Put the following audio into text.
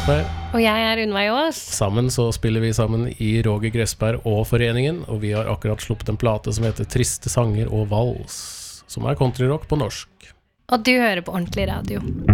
Gressberg. Og jeg Unnveig Aas. Sammen så spiller vi sammen i Roger Gressberg og Foreningen, og vi har akkurat sluppet en plate som heter Triste sanger og vals, som countryrock på norsk. Og du hører på Ordentlig Radio.